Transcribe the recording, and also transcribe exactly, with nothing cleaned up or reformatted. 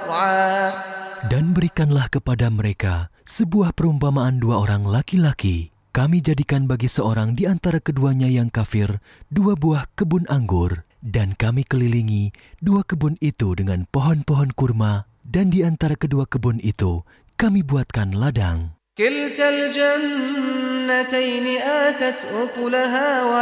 زرعا Dan berikanlah kepada mereka sebuah perumpamaan dua orang laki-laki. Kami jadikan bagi seorang di antara keduanya yang kafir dua buah kebun anggur, dan kami kelilingi dua kebun itu dengan pohon-pohon kurma, dan di antara kedua kebun itu kami buatkan ladang. كلتا الجنتين آتت أكلها